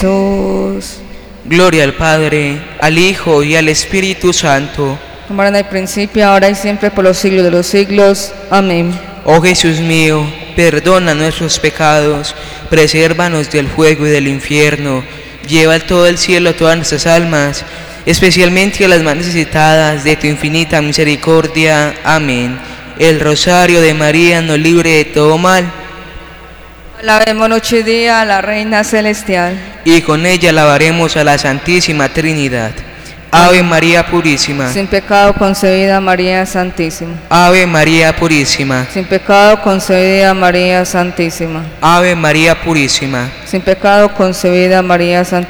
Jesús. Gloria al Padre, al Hijo y al Espíritu Santo. Como era en el principio, ahora y siempre, por los siglos de los siglos. Amén. Oh Jesús mío, perdona nuestros pecados, presérvanos del fuego y del infierno, lleva al todo el cielo todas nuestras almas, especialmente a las más necesitadas de tu infinita misericordia. Amén. El rosario de María nos libre de todo mal. Alabemos noche y día a la Reina Celestial. Y con ella alabaremos a la Santísima Trinidad. Ave María Purísima. Sin pecado concebida María Santísima. Ave María Purísima. Sin pecado concebida María Santísima. Ave María Purísima. Sin pecado concebida María Santísima.